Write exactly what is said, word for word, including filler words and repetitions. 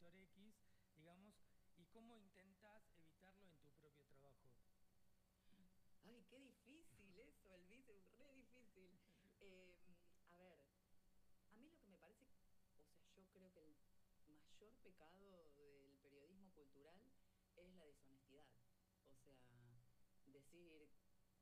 factor X, digamos, y cómo intentás evitarlo en tu propio trabajo. Ay, qué difícil eso, Elvis, es re difícil. Eh, a ver, a mí lo que me parece, o sea, yo creo que el mayor pecado del periodismo cultural es la deshonestidad. O sea, decir